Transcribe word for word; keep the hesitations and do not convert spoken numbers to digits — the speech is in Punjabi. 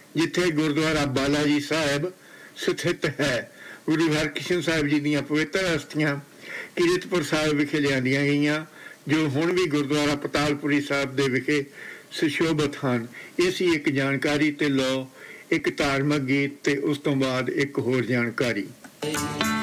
ਜਿੱਥੇ ਗੁਰਦੁਆਰਾ ਬਾਲਾ ਜੀ ਸਾਹਿਬ ਸਥਿਤ ਹੈ। ਗੁਰੂ ਹਰਕ੍ਰਿਸ਼ਨ ਸਾਹਿਬ ਜੀ ਦੀਆਂ ਪਵਿੱਤਰ ਅਸਥੀਆਂ ਕੀਰਤਪੁਰ ਸਾਹਿਬ ਵਿਖੇ ਲਿਆਂਦੀਆਂ ਗਈਆਂ, ਜੋ ਹੁਣ ਵੀ ਗੁਰਦੁਆਰਾ ਪਤਾਲਪੁਰੀ ਸਾਹਿਬ ਦੇ ਵਿਖੇ ਸੁਸ਼ੋਭਿਤ ਹਨ। ਇਹ ਸੀ ਇੱਕ ਜਾਣਕਾਰੀ। ਤੇ ਲਓ ਇੱਕ ਧਾਰਮਿਕ ਗੀਤ ਤੇ ਉਸ ਤੋਂ ਬਾਅਦ ਇੱਕ ਹੋਰ ਜਾਣਕਾਰੀ।